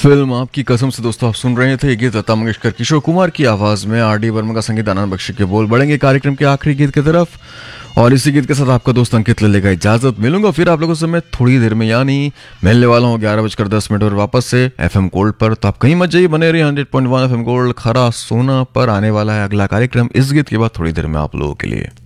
Film आपकी कसम से दोस्तों आप सुन रहे थे ये गीत लता मंगेशकर किशोर कुमार की आवाज में आर डी वर्मा का संगीत आनंद बख्शी के बोल। बढ़ेंगे कार्यक्रम के आखिरी गीत की तरफ और इसी गीत के साथ आपका दोस्त अंकित ले लेगा इजाजत। मिलूंगा फिर आप लोगों से मैं थोड़ी देर में, यानी मिलने वाला हूँ 11:10 और वापस से FM गोल्ड पर। तो आप कहीं मत जाइए, बने रहिए 100.1 FM गोल्ड खरा सोना पर। आने वाला है अगला कार्यक्रम इस गीत के बाद थोड़ी देर में आप लोगों के लिए।